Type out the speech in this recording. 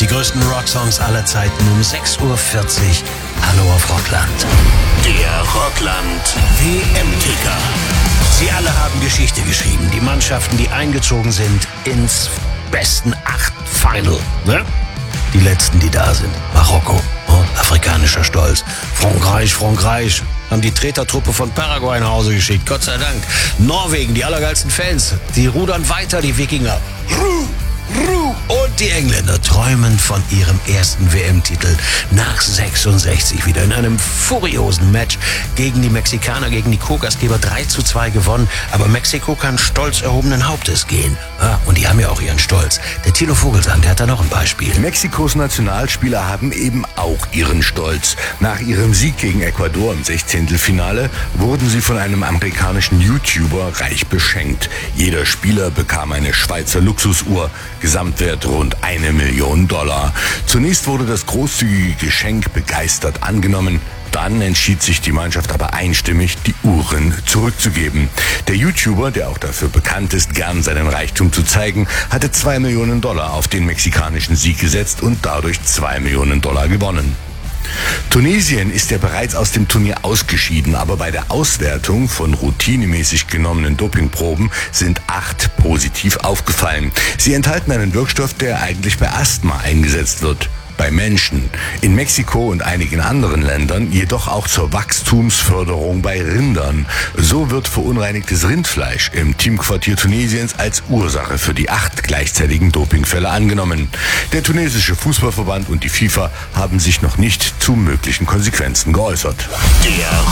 Die größten Rocksongs aller Zeiten um 6.40 Uhr. Hallo auf Rockland. Der Rockland WM-Ticker. Sie alle haben Geschichte geschrieben. Die Mannschaften, die eingezogen sind ins besten 8 Final. Ne? Die letzten, die da sind. Marokko. Oh, afrikanischer Stolz. Frankreich. Haben die Tretertruppe von Paraguay nach Hause geschickt. Gott sei Dank. Norwegen, die allergeilsten Fans. Die rudern weiter, die Wikinger. Und die Engländer träumen von ihrem ersten WM-Titel nach 66 wieder in einem furiosen Match gegen die Mexikaner, gegen die Co-Gastgeber 3:2 gewonnen. Aber Mexiko kann stolz erhobenen Hauptes gehen. Ja, und die haben ja auch ihren Stolz. Der Thilo Vogelsang, der hat da noch ein Beispiel. Mexikos Nationalspieler haben eben auch ihren Stolz. Nach ihrem Sieg gegen Ecuador im 16. wurden sie von einem amerikanischen YouTuber reich beschenkt. Jeder Spieler bekam eine Schweizer Luxusuhr. Gesamtwert rund $1 Million. Zunächst wurde das großzügige Geschenk begeistert angenommen. Dann entschied sich die Mannschaft aber einstimmig, die Uhren zurückzugeben. Der YouTuber, der auch dafür bekannt ist, gern seinen Reichtum zu zeigen, hatte $2 Millionen auf den mexikanischen Sieg gesetzt und dadurch $2 Millionen gewonnen. Tunesien ist ja bereits aus dem Turnier ausgeschieden, aber bei der Auswertung von routinemäßig genommenen Dopingproben sind 8 positiv aufgefallen. Sie enthalten einen Wirkstoff, der eigentlich bei Asthma eingesetzt wird. Bei Menschen, in Mexiko und einigen anderen Ländern jedoch auch zur Wachstumsförderung bei Rindern. So wird verunreinigtes Rindfleisch im Teamquartier Tunesiens als Ursache für die 8 gleichzeitigen Dopingfälle angenommen. Der tunesische Fußballverband und die FIFA haben sich noch nicht zu möglichen Konsequenzen geäußert. Der